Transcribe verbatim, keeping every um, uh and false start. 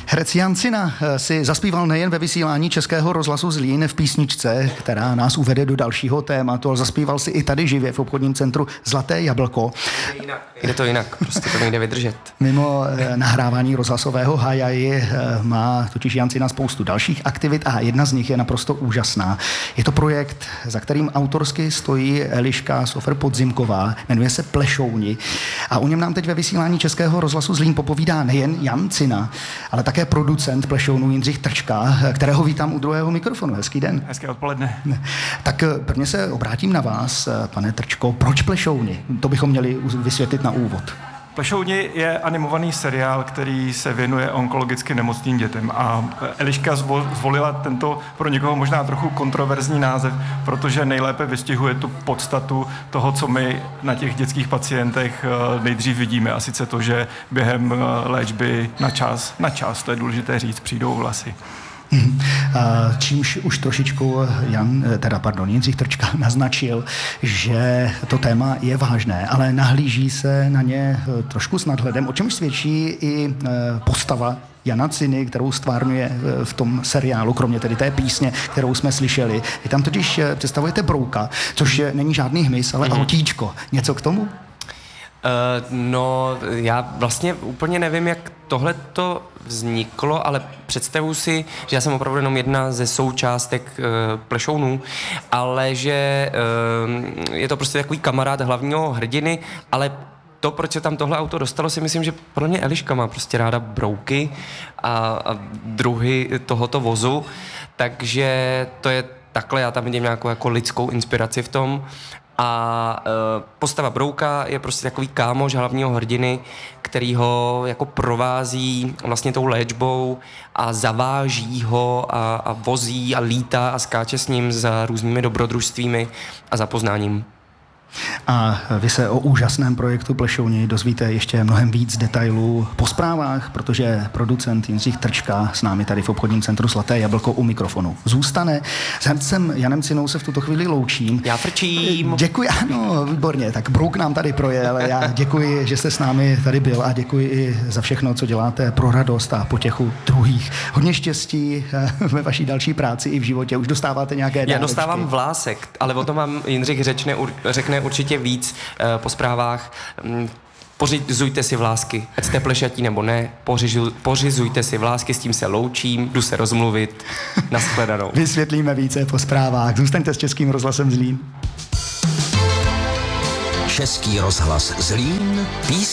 Herec Jan Cina si zaspíval nejen ve vysílání Českého rozhlasu Zlín v písničce, která nás uvede do dalšího tématu, ale zaspíval si i tady živě v obchodním centru Zlaté jablko. Jde, jinak. Jde to jinak, prostě to nejde vydržet. Mimo nahrávání rozhlasového hájaji má totiž Jan Cina spoustu dalších aktivit a jedna z nich je naprosto úžasná. Je to projekt, za kterým autorsky stojí Eliška Sofer Podzimková, jmenuje se Plešouni a o něm nám teď ve vysílání Českého rozhlasu Zlín popovídá nejen Jan Cina, ale také producent Plešounů Jindřich Trčka, kterého vítám u druhého mikrofonu. Hezký den. Hezké odpoledne. Tak prvně se obrátím na vás, pane Trčko. Proč Plešouny? To bychom měli vysvětlit na úvod. Plešouni je animovaný seriál, který se věnuje onkologicky nemocným dětem a Eliška zvolila tento pro někoho možná trochu kontroverzní název, protože nejlépe vystihuje tu podstatu toho, co my na těch dětských pacientech nejdřív vidíme, a sice to, že během léčby na čas, na čas, to je důležité říct, přijdou vlasy. Čímž už trošičku Jan, teda pardon, Jindřich Trčka naznačil, že to téma je vážné, ale nahlíží se na ně trošku s nadhledem, o čemž svědčí i postava Jana Ciny, kterou stvárňuje v tom seriálu, kromě tedy té písně, kterou jsme slyšeli. Vy tam totiž představujete brouka, což není žádný hmyz, ale mm-hmm. autíčko. Něco k tomu? Uh, no, já vlastně úplně nevím, jak tohle to vzniklo, ale představuji si, že já jsem opravdu jenom jedna ze součástek uh, Plešounů, ale že uh, je to prostě takový kamarád hlavního hrdiny, ale to, proč se tam tohle auto dostalo, si myslím, že pro mě Eliška má prostě ráda brouky a, a druhy tohoto vozu, takže to je takhle, já tam vidím nějakou jako lidskou inspiraci v tom. A e, postava Brouka je prostě takový kámoš hlavního hrdiny, který ho jako provází vlastně tou léčbou a zaváží ho a, a vozí a lítá a skáče s ním za různými dobrodružstvími a za poznáním. A vy se o úžasném projektu Plešouni dozvíte ještě mnohem víc detailů po zprávách, protože producent Jindřich Trčka s námi tady v obchodním centru Zlaté jablko u mikrofonu zůstane. S hercem Janem Cinou se v tuto chvíli loučím. Já frčím. Děkuji, ano, výborně. Tak Brouk nám tady projel. Já děkuji, že jste s námi tady byl a děkuji i za všechno, co děláte pro radost a potěchu druhých. Hodně štěstí ve vaší další práci i v životě. Už dostáváte nějaké dárečky. Já dostávám vlásek, ale o tom vám Jindřich řečne, řekne určitě víc uh, po zprávách. Um, pořizujte si vlásky, ať jste plešatí nebo ne, pořižu, pořizujte si vlásky, s tím se loučím, jdu se rozmluvit, nashledanou. Vysvětlíme více po zprávách. Zůstaňte s Českým rozhlasem Zlín. Český rozhlas Zlín, písnička.